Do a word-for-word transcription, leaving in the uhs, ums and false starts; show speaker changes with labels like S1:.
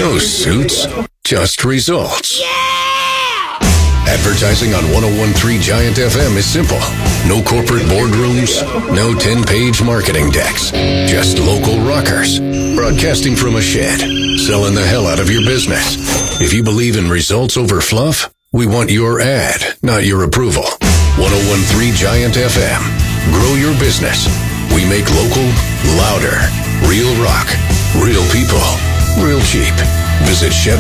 S1: No suits, just results.
S2: Yeah!
S1: Advertising on one oh one point three Giant F M is simple. No corporate boardrooms, no ten-page marketing decks. Just local rockers. Broadcasting from a shed. Selling the hell out of your business. If you believe in results over fluff, we want your ad, not your approval. one oh one point three Giant F M. Grow your business. We make local, louder, real rock, real people, real cheap. Visit shed